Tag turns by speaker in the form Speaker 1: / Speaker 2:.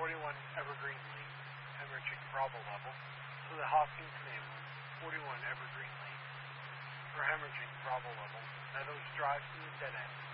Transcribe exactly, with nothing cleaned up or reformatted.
Speaker 1: forty-one Evergreen Lane, hemorrhaging Bravo level, to the Hoskins ambulance, forty-one Evergreen Lane, for hemorrhaging Bravo level, Meadows Drive to the dead end.